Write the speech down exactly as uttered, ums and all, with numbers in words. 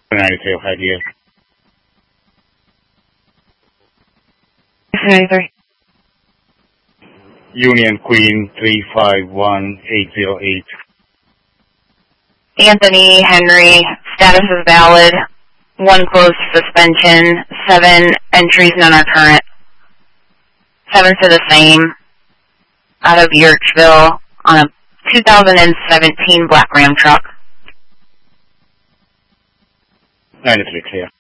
ninety-three, Ohio, D S. ninety-three. Union Queen three five one eight zero eight. Anthony Henry, status is valid. One closed suspension. Seven entries, none are current. Seven for the same. Out of Yorkville on a two thousand seventeen black Ram truck. ninety-three, clear.